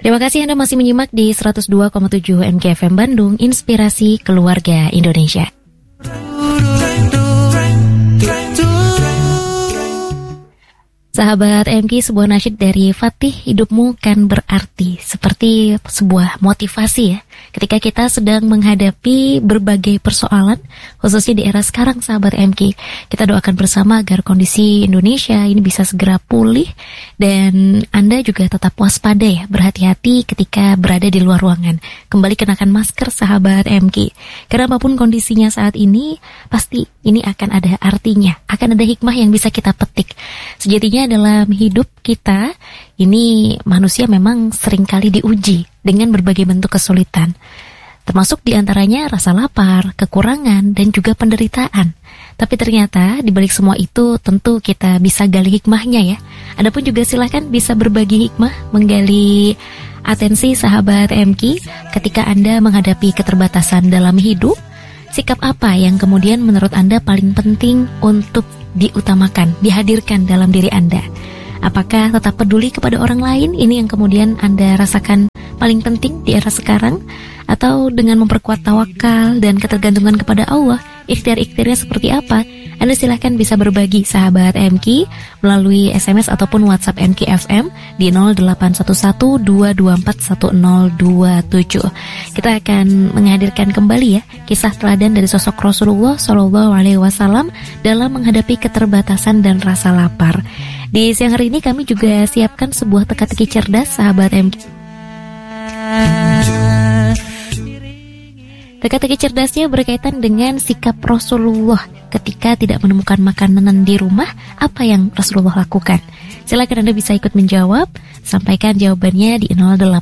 Terima kasih Anda masih menyimak di 102,7 MKFM Bandung, Inspirasi Keluarga Indonesia. Sahabat MK, sebuah nasyid dari Fatih, hidupmu kan berarti, seperti sebuah motivasi ya. Ketika kita sedang menghadapi berbagai persoalan, khususnya di era sekarang sahabat MK, kita doakan bersama agar kondisi Indonesia ini bisa segera pulih dan Anda juga tetap waspada ya, berhati-hati ketika berada di luar ruangan. Kembali kenakan masker sahabat MK, karena apapun kondisinya saat ini, pasti ini akan ada artinya, akan ada hikmah yang bisa kita petik. Sejatinya dalam hidup kita, ini manusia memang seringkali diuji dengan berbagai bentuk kesulitan. Termasuk diantaranya rasa lapar, kekurangan, dan juga penderitaan. Tapi ternyata di balik semua itu tentu kita bisa gali hikmahnya ya. Adapun juga silakan bisa berbagi hikmah, menggali atensi sahabat MK ketika Anda menghadapi keterbatasan dalam hidup. Sikap apa yang kemudian menurut Anda paling penting untuk diutamakan, dihadirkan dalam diri Anda? Apakah tetap peduli kepada orang lain? Ini yang kemudian Anda rasakan paling penting di era sekarang? Atau dengan memperkuat tawakal dan ketergantungan kepada Allah, ikhtiar-ikhtiarnya seperti apa? Anda silahkan bisa berbagi sahabat MK melalui SMS ataupun WhatsApp MK FM di 0811-224-1027. Kita akan menghadirkan kembali ya kisah teladan dari sosok Rasulullah SAW dalam menghadapi keterbatasan dan rasa lapar. Di siang hari ini kami juga siapkan sebuah teka-teki cerdas sahabat MK. Teka-teki cerdasnya berkaitan dengan sikap Rasulullah ketika tidak menemukan makanan di rumah. Apa yang Rasulullah lakukan? Silakan Anda bisa ikut menjawab. Sampaikan jawabannya di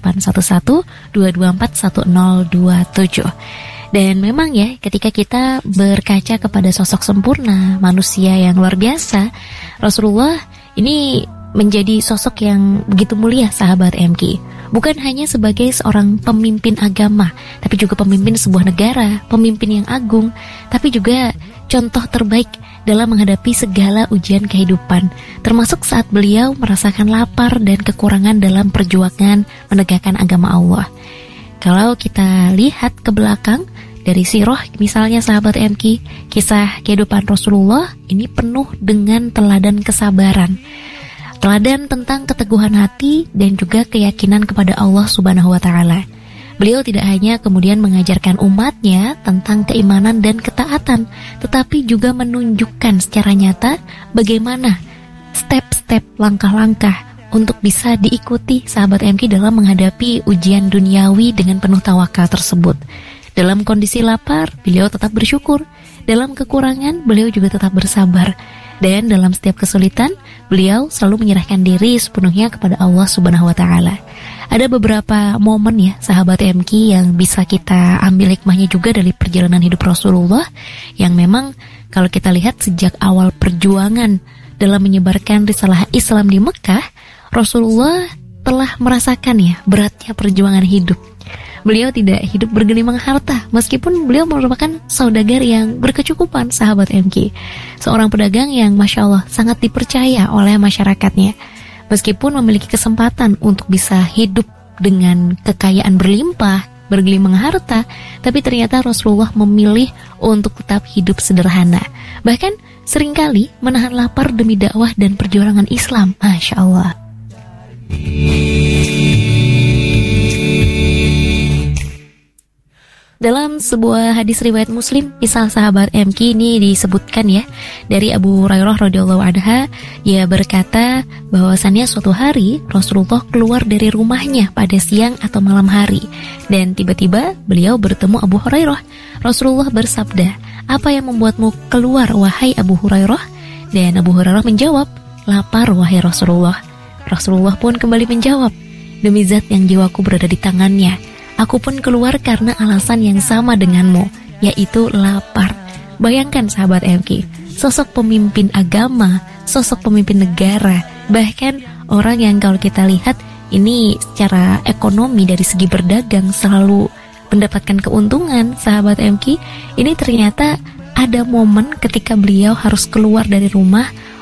0811-224-1027. Dan memang ya, ketika kita berkaca kepada sosok sempurna, manusia yang luar biasa, Rasulullah ini menjadi sosok yang begitu mulia sahabat MK. Bukan hanya sebagai seorang pemimpin agama, tapi juga pemimpin sebuah negara, pemimpin yang agung, tapi juga contoh terbaik dalam menghadapi segala ujian kehidupan, termasuk saat beliau merasakan lapar dan kekurangan dalam perjuangan menegakkan agama Allah. Kalau kita lihat ke belakang, dari sirah misalnya sahabat MK, kisah kehidupan Rasulullah ini penuh dengan teladan kesabaran, teladan tentang keteguhan hati dan juga keyakinan kepada Allah Subhanahu wa Ta'ala. Beliau tidak hanya kemudian mengajarkan umatnya tentang keimanan dan ketaatan, tetapi juga menunjukkan secara nyata bagaimana step-step, langkah-langkah untuk bisa diikuti sahabat MK dalam menghadapi ujian duniawi dengan penuh tawakal tersebut. Dalam kondisi lapar, beliau tetap bersyukur. Dalam kekurangan, beliau juga tetap bersabar. Dan dalam setiap kesulitan, beliau selalu menyerahkan diri sepenuhnya kepada Allah Subhanahu wa Ta'ala. Ada beberapa momen ya sahabat MK yang bisa kita ambil hikmahnya juga dari perjalanan hidup Rasulullah, yang memang kalau kita lihat sejak awal perjuangan dalam menyebarkan risalah Islam di Mekah, Rasulullah telah merasakan ya beratnya perjuangan hidup. Beliau tidak hidup bergelimang harta, meskipun beliau merupakan saudagar yang berkecukupan sahabat MK. Seorang pedagang yang Masya Allah sangat dipercaya oleh masyarakatnya. Meskipun memiliki kesempatan untuk bisa hidup dengan kekayaan berlimpah, bergelimang harta, tapi ternyata Rasulullah memilih untuk tetap hidup sederhana. Bahkan seringkali menahan lapar demi dakwah dan perjuangan Islam. Masya Allah. Dalam sebuah hadis riwayat Muslim, kisah sahabat MK ini disebutkan ya dari Abu Hurairah radhiyallahu anha. Ia berkata bahwasannya suatu hari Rasulullah keluar dari rumahnya pada siang atau malam hari, dan tiba-tiba beliau bertemu Abu Hurairah. Rasulullah bersabda, "Apa yang membuatmu keluar wahai Abu Hurairah?" Dan Abu Hurairah menjawab, "Lapar wahai Rasulullah." Rasulullah pun kembali menjawab, "Demi zat yang jiwaku berada di tangannya, aku pun keluar karena alasan yang sama denganmu, yaitu lapar." Bayangkan sahabat MK, sosok pemimpin agama, sosok pemimpin negara, bahkan orang yang kalau kita lihat ini secara ekonomi dari segi berdagang selalu mendapatkan keuntungan sahabat MK, ini ternyata ada momen ketika beliau harus keluar dari rumah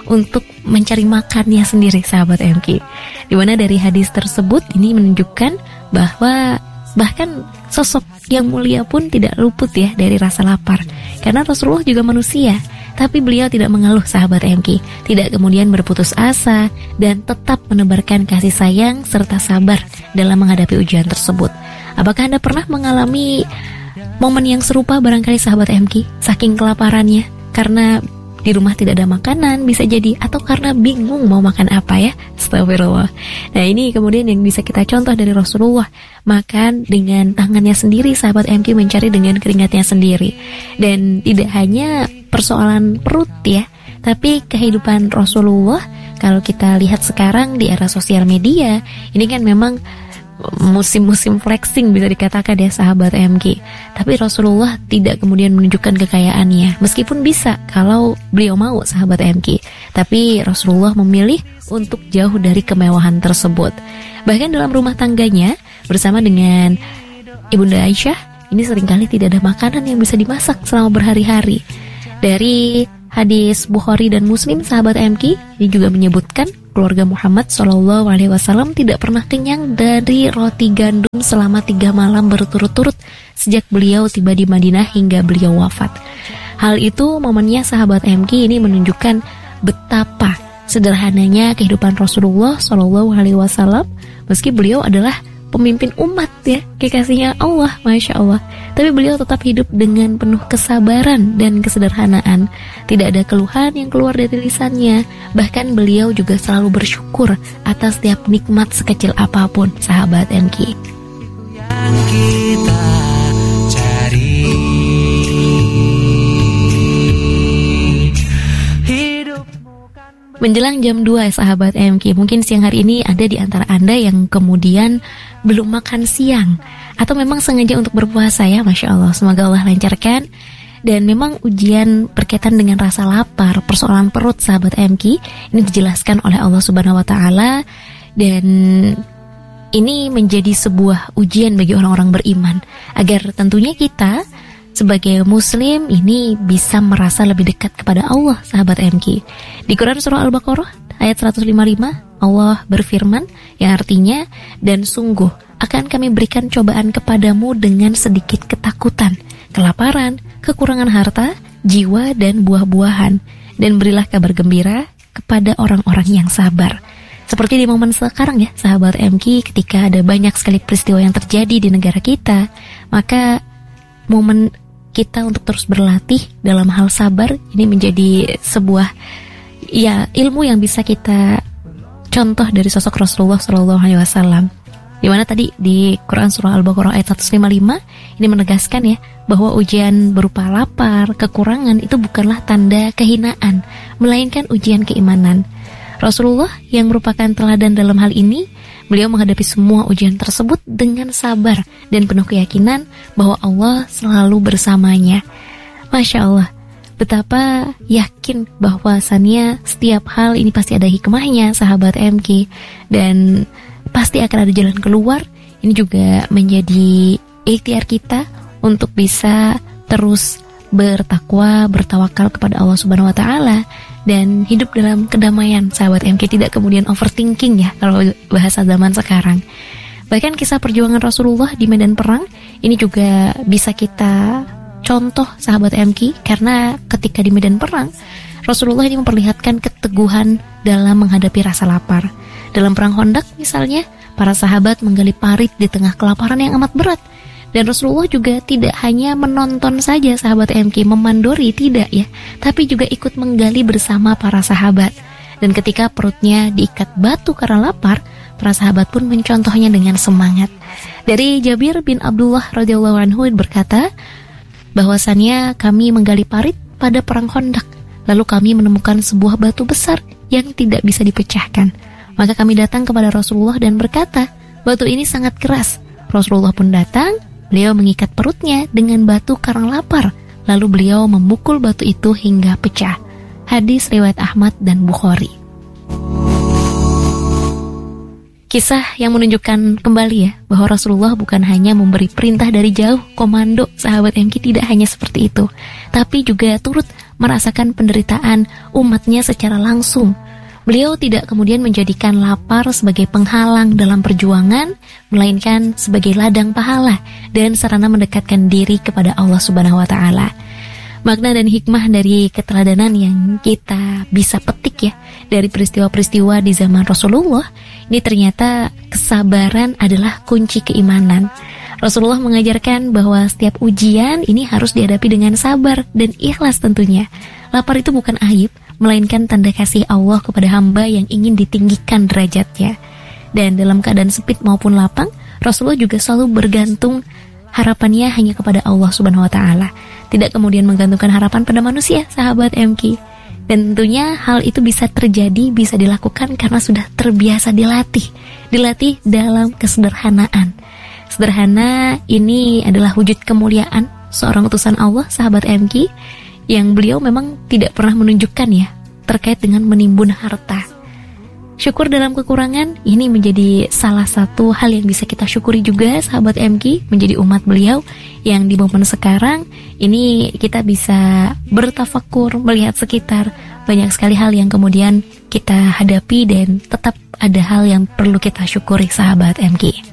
untuk mencari makannya sendiri, sahabat MK. Dimana dari hadis tersebut ini menunjukkan bahwa bahkan sosok yang mulia pun tidak luput ya dari rasa lapar. Karena Rasulullah juga manusia, tapi beliau tidak mengeluh, sahabat MK. Tidak kemudian berputus asa dan tetap menebarkan kasih sayang serta sabar dalam menghadapi ujian tersebut. Apakah Anda pernah mengalami momen yang serupa barangkali, sahabat MK? Saking kelaparannya, karena di rumah tidak ada makanan bisa jadi, atau karena bingung mau makan apa ya. Astagfirullah. Nah, ini kemudian yang bisa kita contoh dari Rasulullah. Makan dengan tangannya sendiri, sahabat MK, mencari dengan keringatnya sendiri. Dan tidak hanya persoalan perut ya, tapi kehidupan Rasulullah. Kalau kita lihat sekarang di era sosial media, ini kan memang musim-musim flexing bisa dikatakan ya, sahabat MK. Tapi Rasulullah tidak kemudian menunjukkan kekayaannya, meskipun bisa kalau beliau mau, sahabat MK. Tapi Rasulullah memilih untuk jauh dari kemewahan tersebut. Bahkan dalam rumah tangganya bersama dengan Ibunda Aisyah, ini seringkali tidak ada makanan yang bisa dimasak selama berhari-hari. Dari hadis Bukhari dan Muslim, sahabat MK, ini juga menyebutkan keluarga Muhammad SAW tidak pernah kenyang dari roti gandum selama 3 malam berturut-turut sejak beliau tiba di Madinah hingga beliau wafat. Hal itu momennya, sahabat MK, ini menunjukkan betapa sederhananya kehidupan Rasulullah SAW, meski beliau adalah pemimpin umat ya, kekasihnya Allah, Masya Allah. Tapi beliau tetap hidup dengan penuh kesabaran dan kesederhanaan. Tidak ada keluhan yang keluar dari lisannya. Bahkan beliau juga selalu bersyukur atas setiap nikmat sekecil apapun, sahabat MK. Yang kita cari. Menjelang jam 2, sahabat MK, mungkin siang hari ini ada di antara Anda yang kemudian belum makan siang atau memang sengaja untuk berpuasa ya, Masya Allah. Semoga Allah lancarkan. Dan memang ujian berkaitan dengan rasa lapar, persoalan perut, sahabat MK, ini dijelaskan oleh Allah Subhanahu wa Ta'ala. Dan ini menjadi sebuah ujian bagi orang-orang beriman, agar tentunya kita sebagai muslim ini bisa merasa lebih dekat kepada Allah, sahabat MK. Di Quran surah Al-Baqarah ayat 155, Allah berfirman yang artinya, dan sungguh akan kami berikan cobaan kepadamu dengan sedikit ketakutan, kelaparan, kekurangan harta, jiwa, dan buah-buahan. Dan berilah kabar gembira kepada orang-orang yang sabar. Seperti di momen sekarang ya, sahabat MK, ketika ada banyak sekali peristiwa yang terjadi di negara kita, maka momen kita untuk terus berlatih dalam hal sabar ini menjadi sebuah ya ilmu yang bisa kita contoh dari sosok Rasulullah SAW. Di mana tadi di Quran surah Al-Baqarah ayat 155 ini menegaskan ya bahwa ujian berupa lapar, kekurangan itu bukanlah tanda kehinaan, melainkan ujian keimanan. Rasulullah yang merupakan teladan dalam hal ini, beliau menghadapi semua ujian tersebut dengan sabar dan penuh keyakinan bahwa Allah selalu bersamanya. Masya Allah, betapa yakin bahwasannya setiap hal ini pasti ada hikmahnya, sahabat MK, dan pasti akan ada jalan keluar. Ini juga menjadi ikhtiar kita untuk bisa terus bertakwa, bertawakal kepada Allah Subhanahu wa Ta'ala, dan hidup dalam kedamaian, sahabat MK. Tidak kemudian overthinking ya, kalau bahasa zaman sekarang. Bahkan kisah perjuangan Rasulullah di medan perang ini juga bisa kita contoh, sahabat MK, karena ketika di medan perang Rasulullah ini memperlihatkan keteguhan dalam menghadapi rasa lapar. Dalam perang Khandaq misalnya, para sahabat menggali parit di tengah kelaparan yang amat berat. Dan Rasulullah juga tidak hanya menonton saja, sahabat MK, memandori, tidak ya, tapi juga ikut menggali bersama para sahabat. Dan ketika perutnya diikat batu karena lapar, para sahabat pun mencontohnya dengan semangat. Dari Jabir bin Abdullah radhiyallahu anhu berkata, bahwasannya kami menggali parit pada perang Khandaq, lalu kami menemukan sebuah batu besar yang tidak bisa dipecahkan. Maka kami datang kepada Rasulullah dan berkata, batu ini sangat keras. Rasulullah pun datang. Beliau mengikat perutnya dengan batu karena lapar, lalu beliau memukul batu itu hingga pecah. Hadis riwayat Ahmad dan Bukhari. Kisah yang menunjukkan kembali ya bahwa Rasulullah bukan hanya memberi perintah dari jauh, komando, sahabat MK, tidak hanya seperti itu, tapi juga turut merasakan penderitaan umatnya secara langsung. Beliau tidak kemudian menjadikan lapar sebagai penghalang dalam perjuangan, melainkan sebagai ladang pahala dan sarana mendekatkan diri kepada Allah Subhanahu wa taala. Makna dan hikmah dari keteladanan yang kita bisa petik ya dari peristiwa-peristiwa di zaman Rasulullah, ini ternyata kesabaran adalah kunci keimanan. Rasulullah mengajarkan bahwa setiap ujian ini harus dihadapi dengan sabar dan ikhlas tentunya. Lapar itu bukan aib, melainkan tanda kasih Allah kepada hamba yang ingin ditinggikan derajatnya. Dan dalam keadaan sempit maupun lapang, Rasulullah juga selalu bergantung harapannya hanya kepada Allah Subhanahu wa taala. Tidak kemudian menggantungkan harapan pada manusia, sahabat MK. Dan tentunya hal itu bisa terjadi, bisa dilakukan karena sudah terbiasa dilatih dalam kesederhanaan. Sederhana ini adalah wujud kemuliaan seorang utusan Allah, sahabat MK, yang beliau memang tidak pernah menunjukkan ya terkait dengan menimbun harta. Syukur dalam kekurangan ini menjadi salah satu hal yang bisa kita syukuri juga, sahabat MK, menjadi umat beliau yang di momen sekarang ini kita bisa bertafakur, melihat sekitar, banyak sekali hal yang kemudian kita hadapi dan tetap ada hal yang perlu kita syukuri, sahabat MK.